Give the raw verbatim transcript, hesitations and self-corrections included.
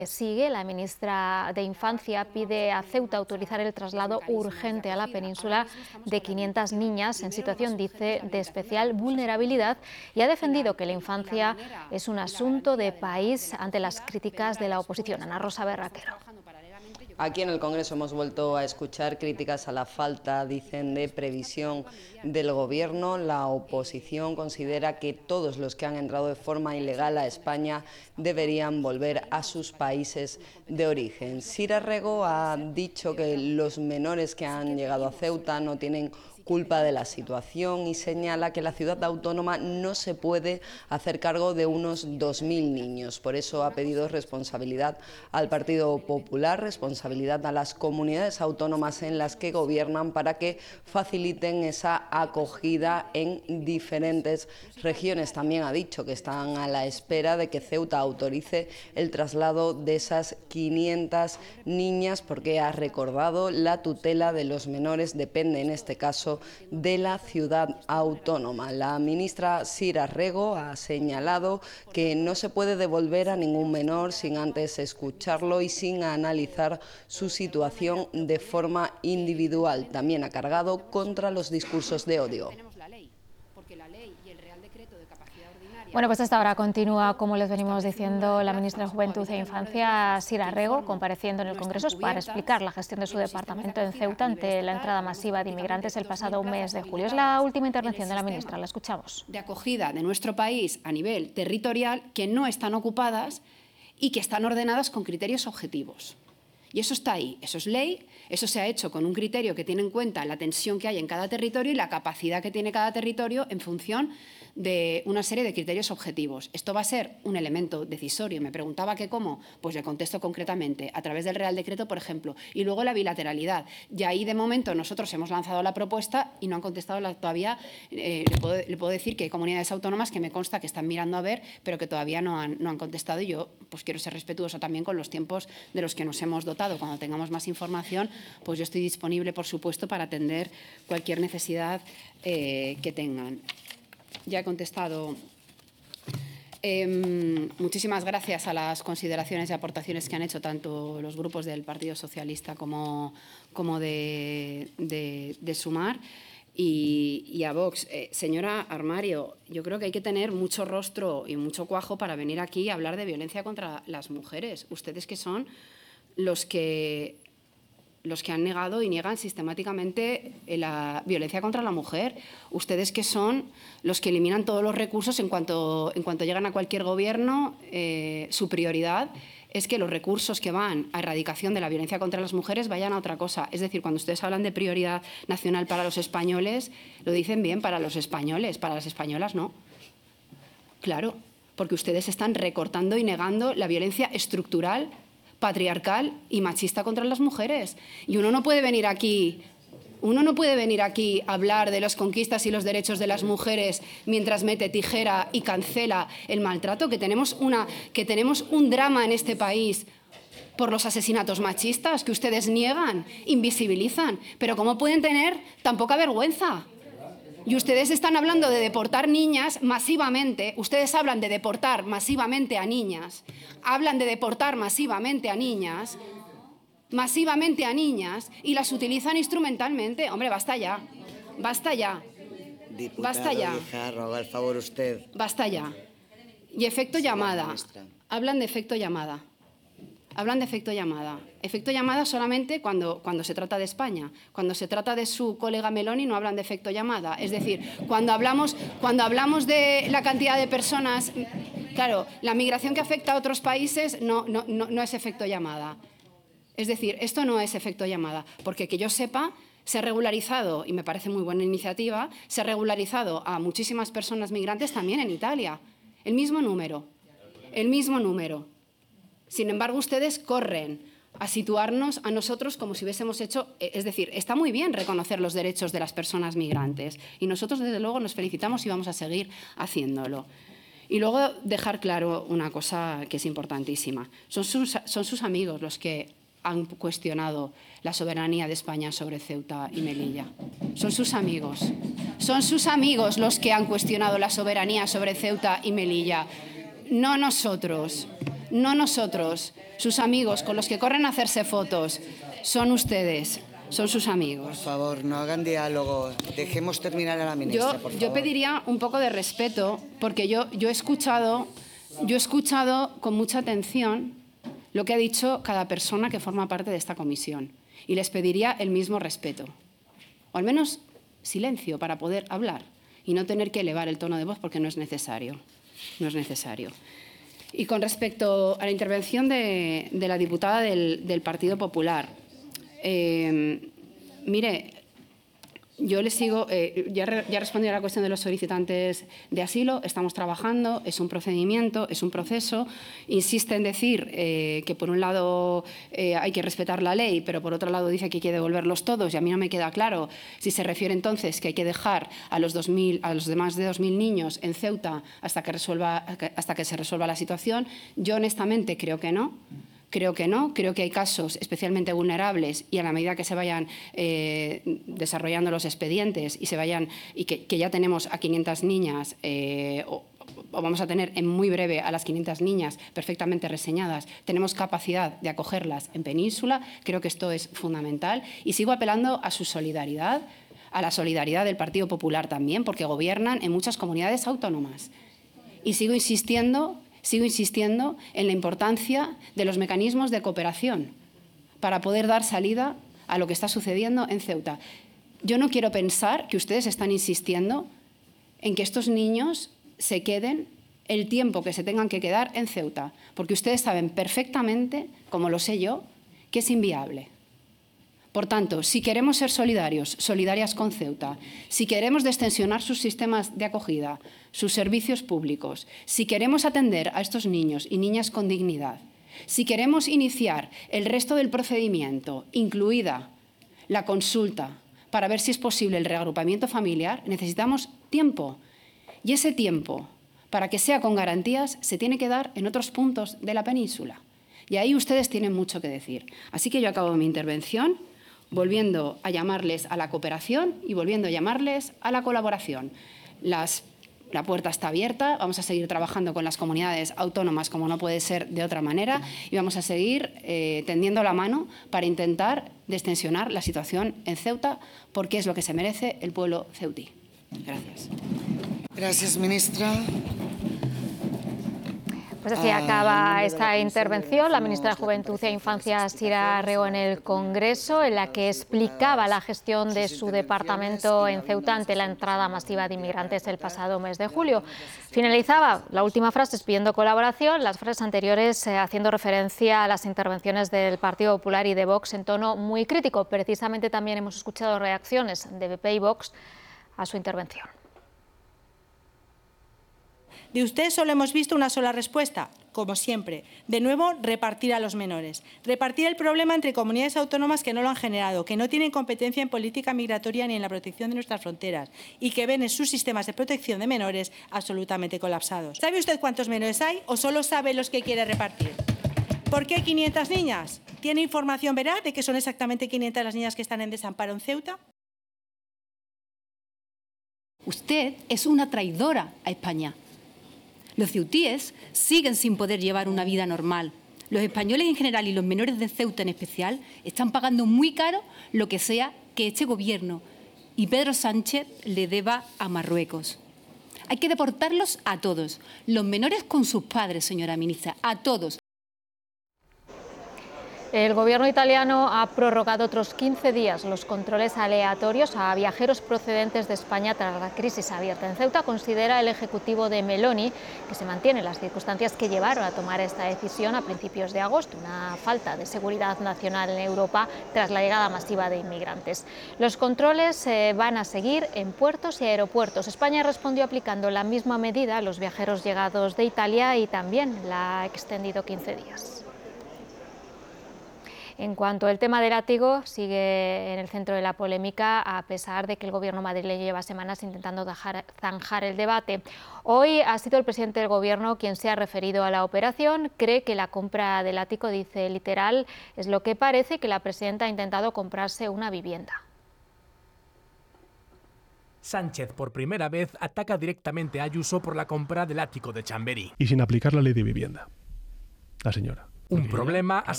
Sigue, la ministra de Infancia pide a Ceuta autorizar el traslado urgente a la península de quinientas niñas en situación, dice, de especial vulnerabilidad, y ha defendido que la infancia es un asunto de país ante las críticas de la oposición. Ana Rosa Berraquero. Aquí en el Congreso hemos vuelto a escuchar críticas a la falta, dicen, de previsión del Gobierno. La oposición considera que todos los que han entrado de forma ilegal a España deberían volver a sus países de origen. Sira Rego ha dicho que los menores que han llegado a Ceuta no tienen culpa de la situación y señala que la ciudad autónoma no se puede hacer cargo de unos dos mil niños. Por eso ha pedido responsabilidad al Partido Popular, responsabilidad a las comunidades autónomas en las que gobiernan para que faciliten esa acogida en diferentes regiones. También ha dicho que están a la espera de que Ceuta autorice el traslado de esas quinientas niñas, porque ha recordado la tutela de los menores depende en este caso de la ciudad autónoma. La ministra Sira Rego ha señalado que no se puede devolver a ningún menor sin antes escucharlo y sin analizar su situación de forma individual. También ha cargado contra los discursos de odio. Bueno, pues hasta ahora continúa, como les venimos diciendo, la ministra de Juventud e Infancia, Sira Rego, compareciendo en el Congreso para explicar la gestión de su departamento en Ceuta ante la entrada masiva de inmigrantes el pasado mes de julio. Es la última intervención de la ministra, la escuchamos. De acogida de nuestro país a nivel territorial que no están ocupadas y que están ordenadas con criterios objetivos. Y eso está ahí, eso es ley, eso se ha hecho con un criterio que tiene en cuenta la tensión que hay en cada territorio y la capacidad que tiene cada territorio en función de una serie de criterios objetivos. Esto va a ser un elemento decisorio. Me preguntaba que cómo, pues le contesto concretamente, a través del Real Decreto, por ejemplo, y luego la bilateralidad. Y ahí, de momento, nosotros hemos lanzado la propuesta y no han contestado la, todavía. Eh, le, puedo, le puedo decir que hay comunidades autónomas que me consta que están mirando a ver, pero que todavía no han, no han contestado, y yo pues quiero ser respetuoso también con los tiempos de los que nos hemos dotado. Cuando tengamos más información, pues yo estoy disponible, por supuesto, para atender cualquier necesidad eh, que tengan. Ya he contestado. Eh, muchísimas gracias a las consideraciones y aportaciones que han hecho tanto los grupos del Partido Socialista como, como de, de, de Sumar y, y a Vox. Eh, señora Armario, yo creo que hay que tener mucho rostro y mucho cuajo para venir aquí a hablar de violencia contra las mujeres. Ustedes que son los que... los que han negado y niegan sistemáticamente la violencia contra la mujer. Ustedes que son los que eliminan todos los recursos en cuanto, en cuanto llegan a cualquier gobierno, eh, su prioridad es que los recursos que van a erradicación de la violencia contra las mujeres vayan a otra cosa. Es decir, cuando ustedes hablan de prioridad nacional para los españoles, lo dicen bien para los españoles, para las españolas no. Claro, porque ustedes están recortando y negando la violencia estructural, patriarcal y machista contra las mujeres. Y uno no puede venir aquí, uno no puede venir aquí a hablar de las conquistas y los derechos de las mujeres mientras mete tijera y cancela el maltrato, que tenemos, una, que tenemos un drama en este país por los asesinatos machistas que ustedes niegan, invisibilizan. Pero ¿cómo pueden tener tan poca vergüenza? Y ustedes están hablando de deportar niñas masivamente, ustedes hablan de deportar masivamente a niñas, hablan de deportar masivamente a niñas, masivamente a niñas, y las utilizan instrumentalmente. Hombre, basta ya, basta ya, Diputado basta ya. Guijarro, haga el favor usted. Basta ya. Y efecto llamada, hablan de efecto llamada. Hablan de efecto llamada. Efecto llamada solamente cuando, cuando se trata de España. Cuando se trata de su colega Meloni no hablan de efecto llamada. Es decir, cuando hablamos, cuando hablamos de la cantidad de personas... Claro, la migración que afecta a otros países no, no, no, no es efecto llamada. Es decir, esto no es efecto llamada. Porque que yo sepa, se ha regularizado, y me parece muy buena iniciativa, se ha regularizado a muchísimas personas migrantes también en Italia. El mismo número. El mismo número. Sin embargo, ustedes corren a situarnos a nosotros como si hubiésemos hecho... Es decir, está muy bien reconocer los derechos de las personas migrantes y nosotros, desde luego, nos felicitamos y vamos a seguir haciéndolo. Y luego dejar claro una cosa que es importantísima. Son sus, son sus amigos los que han cuestionado la soberanía de España sobre Ceuta y Melilla. Son sus amigos. Son sus amigos los que han cuestionado la soberanía sobre Ceuta y Melilla. No nosotros. no nosotros, sus amigos, con los que corren a hacerse fotos, son ustedes. Son sus amigos. Por favor, no hagan diálogo. Dejemos terminar a la ministra, Yo, por favor. yo pediría un poco de respeto, porque yo, yo, he escuchado, yo he escuchado con mucha atención lo que ha dicho cada persona que forma parte de esta comisión. Y les pediría el mismo respeto. O al menos silencio para poder hablar y no tener que elevar el tono de voz porque no es necesario. No es necesario. Y con respecto a la intervención de, de la diputada del, del Partido Popular, Eh, mire, yo le sigo, eh, ya, re, ya respondí a la cuestión de los solicitantes de asilo, estamos trabajando, es un procedimiento, es un proceso, insiste en decir eh, que por un lado eh, hay que respetar la ley, pero por otro lado dice que hay que devolverlos todos y a mí no me queda claro si se refiere entonces que hay que dejar a los, dos mil, a los demás de dos mil niños en Ceuta hasta que, resuelva, hasta que se resuelva la situación. Yo honestamente creo que no. Creo que no, creo que hay casos especialmente vulnerables y a la medida que se vayan eh, desarrollando los expedientes y se vayan y que, que ya tenemos a quinientas niñas eh, o, o vamos a tener en muy breve a las quinientas niñas perfectamente reseñadas, tenemos capacidad de acogerlas en Península, creo que esto es fundamental y sigo apelando a su solidaridad, a la solidaridad del Partido Popular también, porque gobiernan en muchas comunidades autónomas y sigo insistiendo Sigo insistiendo en la importancia de los mecanismos de cooperación para poder dar salida a lo que está sucediendo en Ceuta. Yo no quiero pensar que ustedes están insistiendo en que estos niños se queden el tiempo que se tengan que quedar en Ceuta, porque ustedes saben perfectamente, como lo sé yo, que es inviable. Por tanto, si queremos ser solidarios, solidarias con Ceuta, si queremos destensionar sus sistemas de acogida, sus servicios públicos, si queremos atender a estos niños y niñas con dignidad, si queremos iniciar el resto del procedimiento, incluida la consulta, para ver si es posible el reagrupamiento familiar, necesitamos tiempo. Y ese tiempo, para que sea con garantías, se tiene que dar en otros puntos de la península. Y ahí ustedes tienen mucho que decir. Así que yo acabo mi intervención volviendo a llamarles a la cooperación y volviendo a llamarles a la colaboración. Las, la puerta está abierta, vamos a seguir trabajando con las comunidades autónomas como no puede ser de otra manera y vamos a seguir eh, tendiendo la mano para intentar destensionar la situación en Ceuta porque es lo que se merece el pueblo ceutí. Gracias. Gracias, ministra. Pues así acaba esta intervención. La ministra de Juventud e Infancia, Sira Arreo, en el Congreso, en la que explicaba la gestión de su departamento en Ceuta ante la entrada masiva de inmigrantes el pasado mes de julio. Finalizaba la última frase pidiendo colaboración, las frases anteriores eh, haciendo referencia a las intervenciones del Partido Popular y de Vox en tono muy crítico. Precisamente también hemos escuchado reacciones de B P y Vox a su intervención. De usted solo hemos visto una sola respuesta, como siempre. De nuevo, repartir a los menores. Repartir el problema entre comunidades autónomas que no lo han generado, que no tienen competencia en política migratoria ni en la protección de nuestras fronteras y que ven en sus sistemas de protección de menores absolutamente colapsados. ¿Sabe usted cuántos menores hay o solo sabe los que quiere repartir? ¿Por qué quinientas niñas? ¿Tiene información veraz de que son exactamente quinientas las niñas que están en desamparo en Ceuta? Usted es una traidora a España. Los ceutíes siguen sin poder llevar una vida normal. Los españoles en general y los menores de Ceuta en especial están pagando muy caro lo que sea que este Gobierno y Pedro Sánchez le deba a Marruecos. Hay que deportarlos a todos, los menores con sus padres, señora ministra, a todos. El Gobierno italiano ha prorrogado otros quince días los controles aleatorios a viajeros procedentes de España tras la crisis abierta en Ceuta. Considera el Ejecutivo de Meloni que se mantienen las circunstancias que llevaron a tomar esta decisión a principios de agosto, una falta de seguridad nacional en Europa tras la llegada masiva de inmigrantes. Los controles eh, van a seguir en puertos y aeropuertos. España respondió aplicando la misma medida a los viajeros llegados de Italia y también la ha extendido quince días. En cuanto al tema del látigo, sigue en el centro de la polémica, a pesar de que el Gobierno madrileño lleva semanas intentando dejar, zanjar el debate. Hoy ha sido el presidente del Gobierno quien se ha referido a la operación. Cree que la compra del látigo, dice literal, es lo que parece que la presidenta ha intentado comprarse una vivienda. Sánchez, por primera vez, ataca directamente a Ayuso por la compra del ático de Chamberí. Y sin aplicar la ley de vivienda. la señora. Un problema, ha